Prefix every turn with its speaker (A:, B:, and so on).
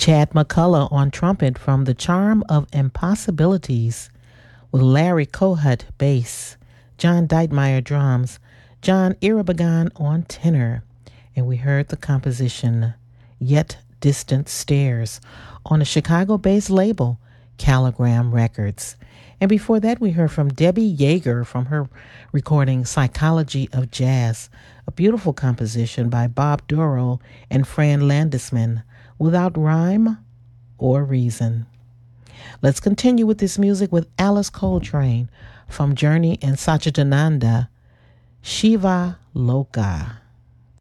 A: Chad McCullough on trumpet from The Charm of Impossibilities with Larry Kohut bass, John Deitmeyer drums, John Iribagan on tenor, and we heard the composition Yet Distant Stairs on the Chicago-based label Caligram Records. And before that, we heard from Debbie Yeager from her recording Psychology of Jazz, a beautiful composition by Bob Dorough and Fran Landesman, without rhyme or reason. Let's continue with this music with Alice Coltrane from Journey and Satchidananda, Shiva Loka.